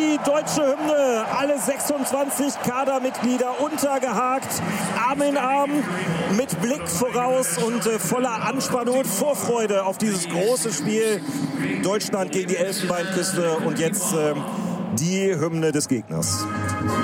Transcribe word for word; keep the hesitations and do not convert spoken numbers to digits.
die deutsche Hymne. Alle sechsundzwanzig Kadermitglieder untergehakt, Arm in Arm, mit Blick voraus und äh, voller Anspannung und Vorfreude auf dieses große Spiel. Deutschland gegen die Elfenbeinküste und jetzt äh, die Hymne des Gegners.